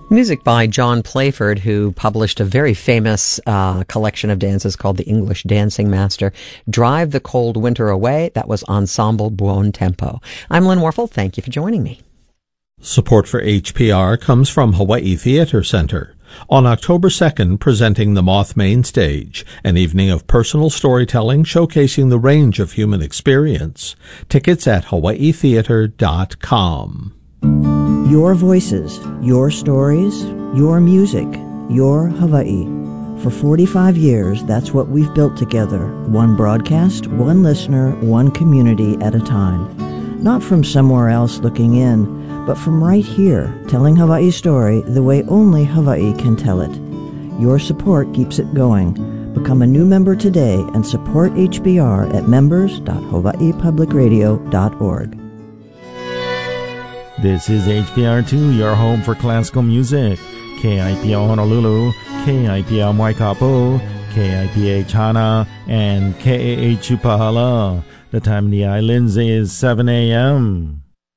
Music by John Playford, who published a very famous collection of dances called The English Dancing Master. Drive the Cold Winter Away. That was Ensemble Buon Tempo. I'm Lynn Warfel. Thank you for joining me. Support for HPR comes from Hawaii Theater Center. On October 2nd, presenting The Moth Main Stage, an evening of personal storytelling showcasing the range of human experience. Tickets at hawaiitheater.com. Your voices, your stories, your music, your Hawaii. For 45 years, that's what we've built together. One broadcast, one listener, one community at a time. Not from somewhere else looking in, but from right here, telling Hawaii's story the way only Hawaii can tell it. Your support keeps it going. Become a new member today and support HBR at members.hawaiipublicradio.org. This is HPR2, your home for classical music. KIPL Honolulu, KIPL Waikapu, KIPH Hana, and KAH Upahala. The time in the islands is 7 a.m.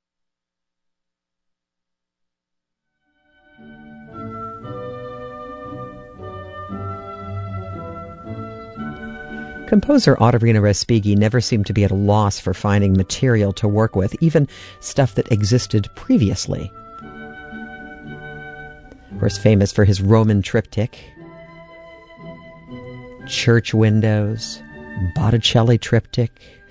Composer Otorina Respighi never seemed to be at a loss for finding material to work with, even stuff that existed previously. Of course, famous for his Roman triptych, church windows, Botticelli triptych,